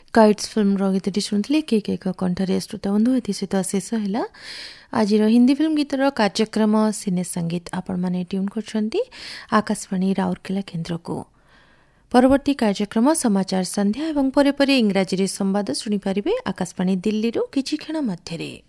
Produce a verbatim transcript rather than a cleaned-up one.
Kites film गीतटी शुणुले के के कंठरे श्रोता बंधु एथि सहित शेष है आज हिंदी फिल्म गीतर कार्यक्रम सिने संगीत आपण माने ट्यून करछंती आकाशवाणी राउरकेला केन्द्र को। परवर्ती कार्यक्रम समाचार संध्या एवं परे परे इंग्राजी रे संवाद सुनी पारिबे आकाशवाणी दिल्ली रो किछि क्षण मध्यरे।